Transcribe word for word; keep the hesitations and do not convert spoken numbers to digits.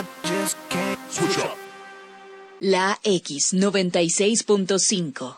Switch up. La X noventa y seis punto cinco.